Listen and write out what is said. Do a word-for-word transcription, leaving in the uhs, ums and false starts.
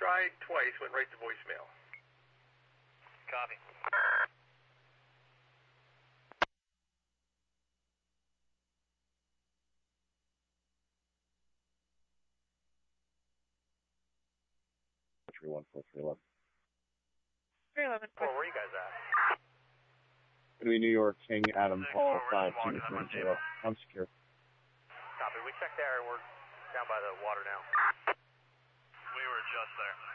tried twice, went right to voicemail. Copy. three one four three eleven. three eleven. Where were you guys at? Gonna be New York, King, Adam, Six, Paul, forward, five, walk two, time on three, zero. I'm secure. Copy. We checked there. We're down by the water now. We were just there.